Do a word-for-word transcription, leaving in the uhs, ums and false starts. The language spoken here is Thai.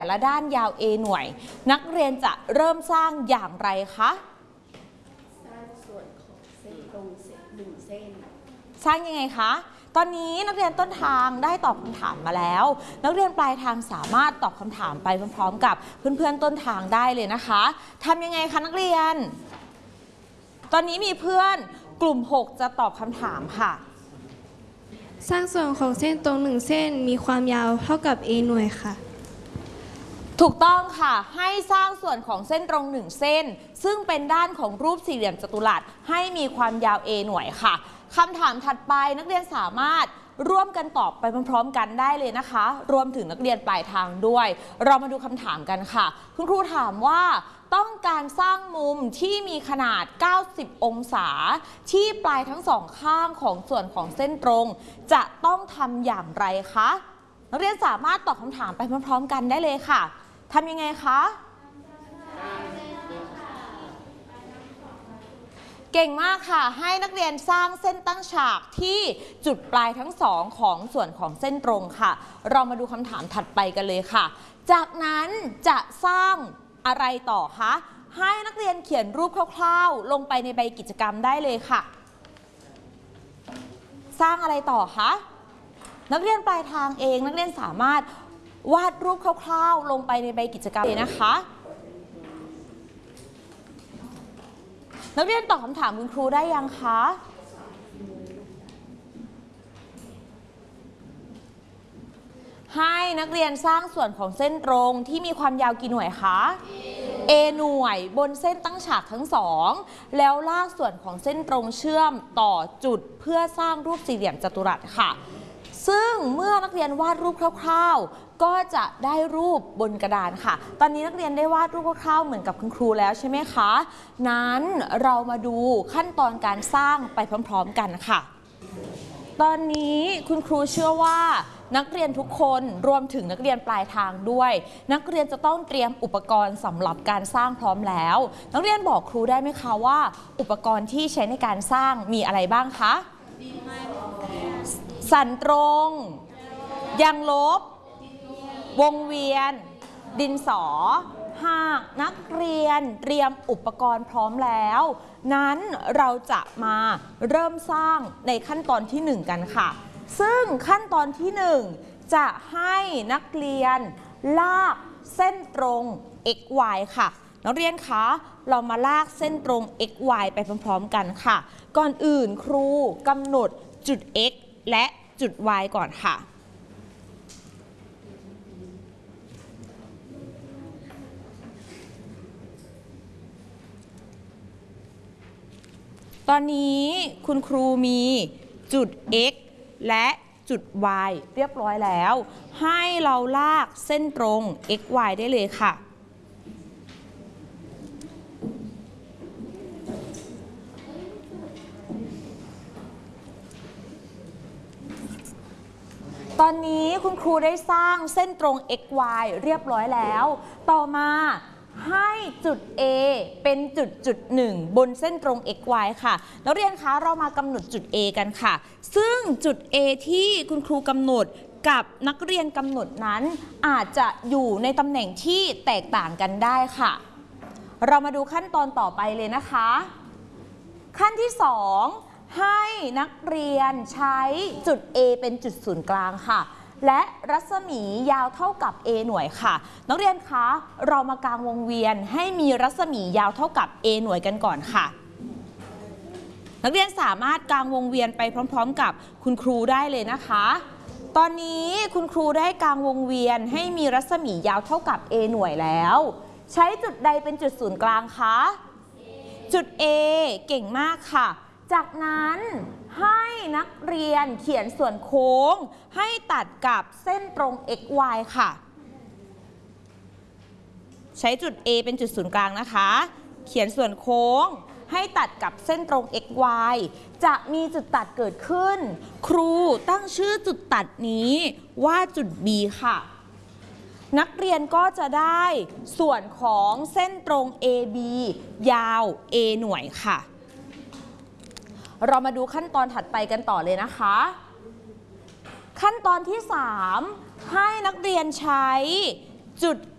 แต่ละด้านยาว A หน่วยนักเรียนจะเริ่มสร้างอย่างไรคะสร้างส่วนของเส้นตรงหนึ่งเส้นสร้างยังไงคะตอนนี้นักเรียนต้นทางได้ตอบคำถามมาแล้วนักเรียนปลายทางสามารถตอบคำถามไปพร้อมๆกับเพื่อนๆต้นทางได้เลยนะคะทำยังไงคะนักเรียนตอนนี้มีเพื่อนกลุ่มหกจะตอบคำถามค่ะสร้างส่วนของเส้นตรงหนึ่งเส้นมีความยาวเท่ากับ a หน่วยค่ะถูกต้องค่ะให้สร้างส่วนของเส้นตรงหนึ่งเส้นซึ่งเป็นด้านของรูปสี่เหลี่ยมจัตุรัสให้มีความยาว a หน่วยค่ะคำถามถัดไปนักเรียนสามารถร่วมกันตอบไปพร้อมๆกันได้เลยนะคะรวมถึงนักเรียนปลายทางด้วยเรามาดูคำถามกันค่ะคุณครูถามว่าต้องการสร้างมุมที่มีขนาดเก้าสิบองศาที่ปลายทั้งสองข้างของส่วนของเส้นตรงจะต้องทำอย่างไรคะนักเรียนสามารถตอบคำถามไปพร้อมๆกันได้เลยค่ะทำยังไงคะเก่งมากค่ะให้นักเรียนสร้างเส้นตั้งฉากที่จุดปลายทั้งสองของส่วนของเส้นตรงค่ะเรามาดูคำถามถัดไปกันเลยค่ะจากนั้นจะสร้างอะไรต่อคะให้นักเรียนเขียนรูปคร่าวๆลงไปในใบกิจกรรมได้เลยค่ะสร้างอะไรต่อคะนักเรียนปลายทางเองนักเรียนสามารถวาดรูปคร่าวๆลงไปในใบกิจกรรมเลยนะคะนักเรียนตอบคำถามคุณครูได้ยังคะให้นักเรียนสร้างส่วนของเส้นตรงที่มีความยาวกี่หน่วยคะ A หน่วยบนเส้นตั้งฉากทั้งสองแล้วลากส่วนของเส้นตรงเชื่อมต่อจุดเพื่อสร้างรูปสี่เหลี่ยมจัตุรัสค่ะซึ่งเมื่อนักเรียนวาดรูปคร่าวๆก็จะได้รูปบนกระดานค่ะตอนนี้นักเรียนได้วาดรูปคร่าวๆเหมือนกับคุณครูแล้วใช่ไหมคะนั้นเรามาดูขั้นตอนการสร้างไปพร้อมๆกันค่ะตอนนี้คุณครูเชื่อว่านักเรียนทุกคนรวมถึงนักเรียนปลายทางด้วยนักเรียนจะต้องเตรียมอุปกรณ์สำหรับการสร้างพร้อมแล้วนักเรียนบอกครูได้ไหมคะว่าอุปกรณ์ที่ใช้ในการสร้างมีอะไรบ้างคะสันตรงยางลบวงเวียนดินสอหากนักเรียนเตรียมอุปกรณ์พร้อมแล้วนั้นเราจะมาเริ่มสร้างในขั้นตอนที่หนึ่งกันค่ะซึ่งขั้นตอนที่หนึ่งจะให้นักเรียนลากเส้นตรง x y ค่ะนักเรียนคะเรามาลากเส้นตรง x y ไปพร้อมๆกันค่ะก่อนอื่นครูกำหนดจุด x และจุด y ก่อนค่ะตอนนี้คุณครูมีจุด x และจุด y เรียบร้อยแล้วให้เราลากเส้นตรง x y ได้เลยค่ะตอนนี้คุณครูได้สร้างเส้นตรง x y เรียบร้อยแล้วต่อมาให้จุด A เป็นจุดจุดหนึ่งบนเส้นตรง x y ค่ะนักเรียนคะเรามากำหนดจุด A กันค่ะซึ่งจุด A ที่คุณครูกำหนดกับนักเรียนกำหนดนั้นอาจจะอยู่ในตำแหน่งที่แตกต่างกันได้ค่ะเรามาดูขั้นตอนต่อไปเลยนะคะขั้นที่สองให้นักเรียนใช้จุด A เป็นจุดศูนย์กลางค่ะและรัศมียาวเท่ากับ A หน่วยค่ะนักเรียนคะเรามากางวงเวียนให้มีรัศมียาวเท่ากับ A หน่วยกันก่อนค่ะนักเรียนสามารถกางวงเวียนไปพร้อมๆกับคุณครูได้เลยนะคะตอนนี้คุณครูได้กางวงเวียนให้มีรัศมียาวเท่ากับ A หน่วยแล้วใช้จุดใดเป็นจุดศูนย์กลางคะจุด A เก่งมากค่ะจากนั้นให้นักเรียนเขียนส่วนโค้งให้ตัดกับเส้นตรง x y ค่ะใช้จุด A เป็นจุดศูนย์กลางนะคะเขียนส่วนโค้งให้ตัดกับเส้นตรง x y จะมีจุดตัดเกิดขึ้นครูตั้งชื่อจุดตัดนี้ว่าจุด B ค่ะนักเรียนก็จะได้ส่วนของเส้นตรง เอ บี ยาว A หน่วยค่ะเรามาดูขั้นตอนถัดไปกันต่อเลยนะคะขั้นตอนที่สามให้นักเรียนใช้จุด